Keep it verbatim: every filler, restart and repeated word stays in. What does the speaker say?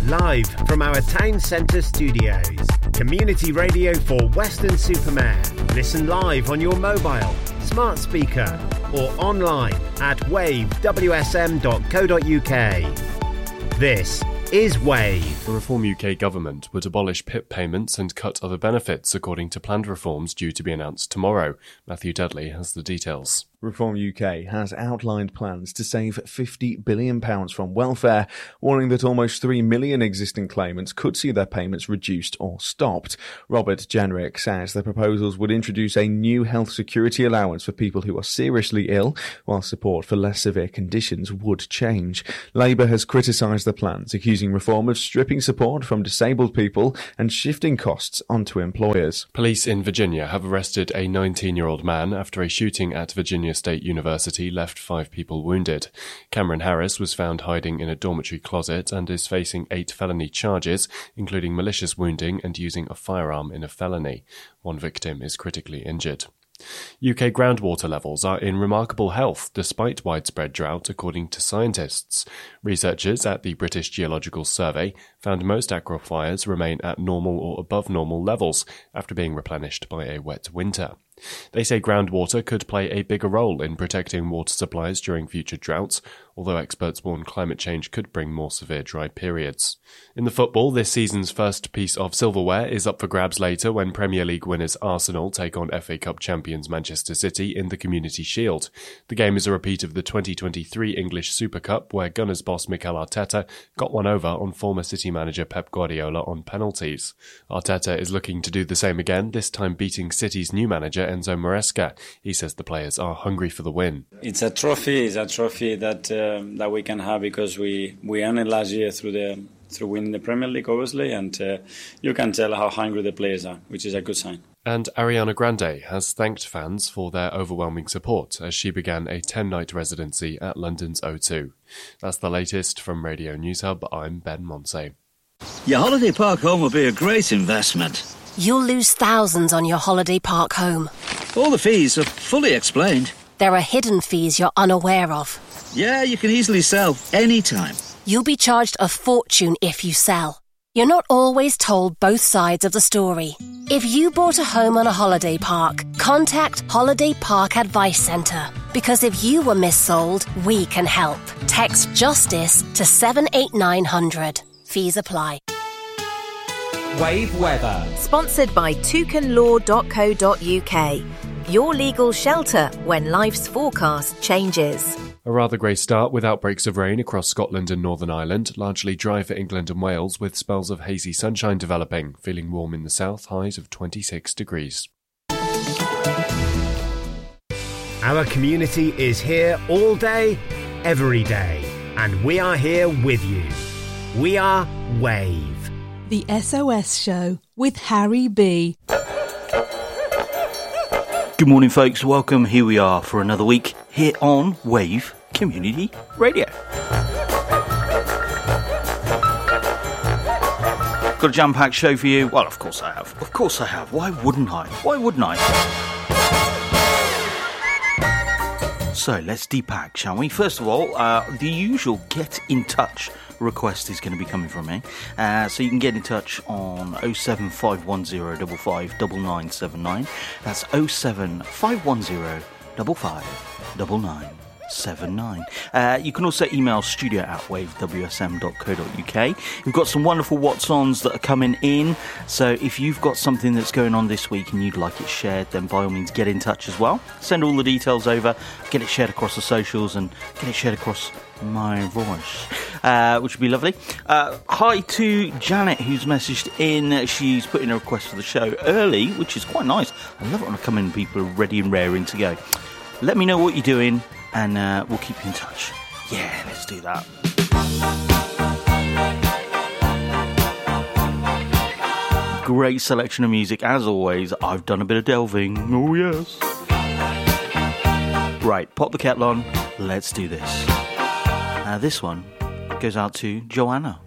Live from our town centre studios. Community radio for Weston-super-Mare. Listen live on your mobile, smart speaker or online at wave w s m dot co dot u k. This is Wave. The Reform U K government would abolish P I P payments and cut other benefits according to planned reforms due to be announced tomorrow. Matthew Dudley has the details. Reform U K has outlined plans to save fifty billion pounds from welfare, warning that almost three million existing claimants could see their payments reduced or stopped. Robert Jenrick says the proposals would introduce a new health security allowance for people who are seriously ill, while support for less severe conditions would change. Labour has criticised the plans, accusing Reform of stripping support from disabled people and shifting costs onto employers. Police in Virginia have arrested a nineteen-year-old man after a shooting at Virginia State University left five people wounded. Cameron Harris was found hiding in a dormitory closet and is facing eight felony charges, including malicious wounding and using a firearm in a felony. One victim is critically injured. U K groundwater levels are in remarkable health despite widespread drought, according to scientists. Researchers at the British Geological Survey found most aquifers remain at normal or above normal levels after being replenished by a wet winter. They say groundwater could play a bigger role in protecting water supplies during future droughts, although experts warn climate change could bring more severe dry periods. In the football, this season's first piece of silverware is up for grabs later when Premier League winners Arsenal take on F A Cup champions Manchester City in the Community Shield. The game is a repeat of the twenty twenty-three English Super Cup, where Gunners boss Mikel Arteta got one over on former City manager Pep Guardiola on penalties. Arteta is looking to do the same again, this time beating City's new manager Enzo Maresca. He says the players are hungry for the win. It's a trophy. It's a trophy that um, that we can have because we we earned it last year through the through winning the Premier League, obviously, and uh, you can tell how hungry the players are, which is a good sign. And Ariana Grande has thanked fans for their overwhelming support as she began a ten-night residency at London's O two. That's the latest from Radio News Hub. I'm Ben Monsey. Your holiday park home will be a great investment. You'll lose thousands on your holiday park home. All the fees are fully explained. There are hidden fees you're unaware of. Yeah, you can easily sell anytime. You'll be charged a fortune if you sell. You're not always told both sides of the story. If you bought a home on a holiday park, contact Holiday Park Advice Centre. Because if you were missold, we can help. Text JUSTICE to seven eight nine hundred. Fees apply. Wave Weather. Sponsored by toucan law dot co dot u k. Your legal shelter when life's forecast changes. A rather grey start with outbreaks of rain across Scotland and Northern Ireland, largely dry for England and Wales with spells of hazy sunshine developing, feeling warm in the south, highs of twenty-six degrees. Our community is here all day, every day, and we are here with you. We are Wave. The S O S Show with Harry B. Good morning, folks. Welcome. Here we are for another week here on Wave Community Radio. Got a jam-packed show for you. Well, of course I have. Of course I have. Why wouldn't I? Why wouldn't I? So let's depack, shall we? First of all, uh, the usual get in touch request is going to be coming from me. Uh, so you can get in touch on oh seven five one oh five five nine nine seven nine. That's oh seven five one oh five five nine nine seven nine. Uh, you can also email studio at wave w s m dot co dot u k. We've got some wonderful what's-ons that are coming in. So if you've got something that's going on this week and you'd like it shared, then by all means get in touch as well. Send all the details over, get it shared across the socials and get it shared across my voice, uh, which would be lovely. Uh, hi to Janet, who's messaged in. She's put in a request for the show early, which is quite nice. I love it when I come in and people are ready and raring to go. Let me know what you're doing and uh, we'll keep you in touch. Yeah, let's do that. Great selection of music. As always, I've done a bit of delving. Oh, yes. Right, pop the kettle on. Let's do this. Uh, this one goes out to Joanna.